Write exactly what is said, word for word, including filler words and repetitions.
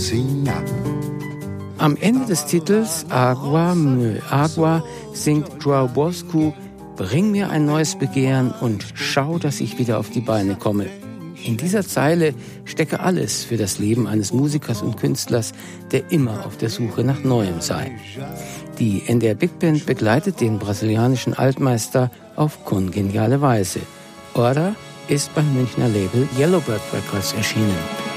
cabecinha. Am Ende des Titels Agua, Meu Agua singt João Bosco: Bring mir ein neues Begehren und schau, dass ich wieder auf die Beine komme. In dieser Zeile stecke alles für das Leben eines Musikers und Künstlers, der immer auf der Suche nach Neuem sei. Die N D R Big Band begleitet den brasilianischen Altmeister auf kongeniale Weise. Order ist beim Münchner Label Yellowbird Records erschienen.